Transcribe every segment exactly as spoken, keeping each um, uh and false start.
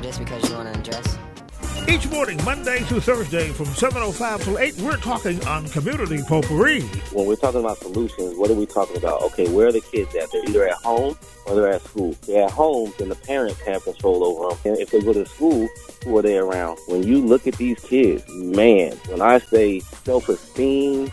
just because you want to undress? Each morning, Monday through Thursday, from seven oh five till eight, we're talking on Community Potpourri. When we're talking about solutions, what are we talking about? Okay, where are the kids at? They're either at home or they're at school. If they're at home, then the parents have control over them. And if they go to school, who are they around? When you look at these kids, man, when I say self-esteem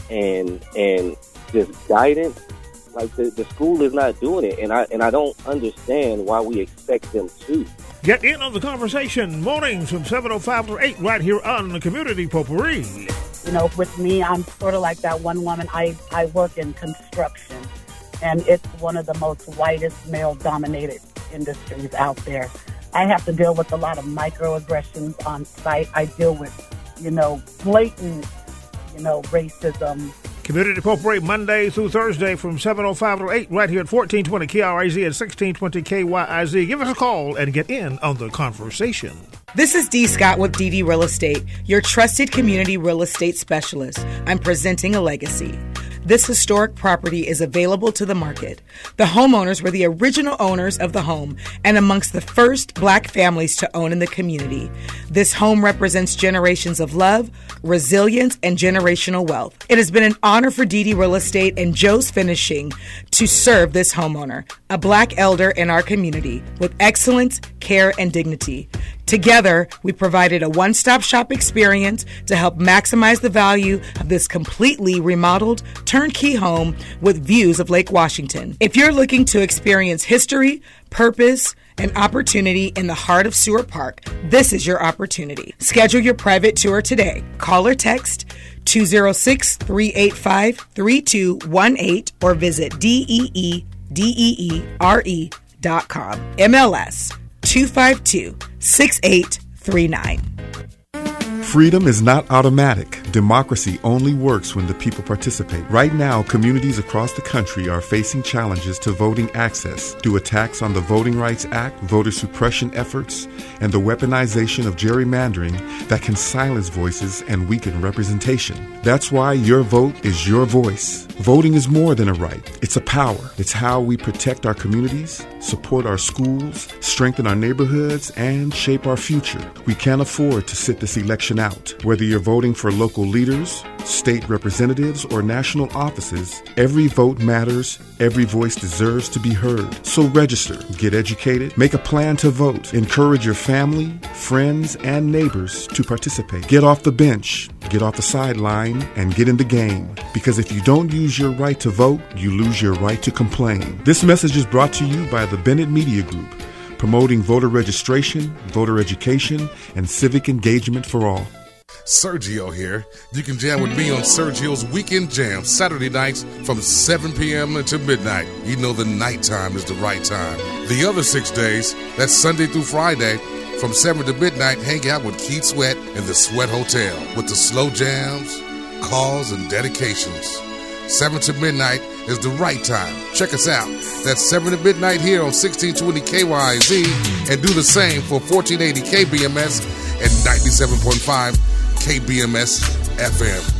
and and just guidance, like the, the school is not doing it, and I and I don't understand why we expect them to. Get in on the conversation mornings from seven oh five to eight right here on the Community Potpourri. You know, with me, I'm sort of like that one woman. I, I work in construction, and it's one of the most whitest male-dominated industries out there. I have to deal with a lot of microaggressions on site. I deal with, you know, blatant, you know, racism. Community Potpourri Monday through Thursday from seven oh five to eight right here at fourteen twenty K R I Z and sixteen twenty K Y I Z. Give us a call and get in on the conversation. This is Dee Scott with D D Real Estate, your trusted community real estate specialist. I'm presenting a legacy. This historic property is available to the market. The homeowners were the original owners of the home and amongst the first black families to own in the community. This home represents generations of love, resilience, and generational wealth. It has been an honor for D D Real Estate and Joe's Finishing to serve this homeowner, a black elder in our community, with excellence, care, and dignity. Together, we provided a one-stop shop experience to help maximize the value of this completely remodeled, turnkey home with views of Lake Washington. If you're looking to experience history, purpose, and opportunity in the heart of Seward Park, this is your opportunity. Schedule your private tour today. Call or text two oh six, three eight five, three two one eight or visit D E E D E E R E dot com. M L S two five two, six eight three nine. Freedom is not automatic. Democracy only works when the people participate. Right now, communities across the country are facing challenges to voting access due attacks on the Voting Rights Act, voter suppression efforts, and the weaponization of gerrymandering that can silence voices and weaken representation. That's why your vote is your voice. Voting is more than a right. It's a power. It's how we protect our communities, support our schools, strengthen our neighborhoods, and shape our future. We can't afford to sit this election out. Whether you're voting for local leaders, state representatives, or national offices, every vote matters. Every voice deserves to be heard. So register, get educated, make a plan to vote, encourage your family, friends, and neighbors to participate. Get off the bench, get off the sideline, and get in the game. Because if you don't use your right to vote, you lose your right to complain. This message is brought to you by the Bennett Media Group, promoting voter registration, voter education, and civic engagement for all. Sergio here. You can jam with me on Sergio's Weekend Jam, Saturday nights from seven p.m. until midnight. You know the nighttime is the right time. The other six days, that's Sunday through Friday, from seven to midnight, hang out with Keith Sweat in the Sweat Hotel with the slow jams, calls, and dedications. seven to midnight is the right time. Check us out. That's seven to midnight here on sixteen twenty K Y I Z, and do the same for fourteen eighty K B M S and ninety-seven point five K B M S F M.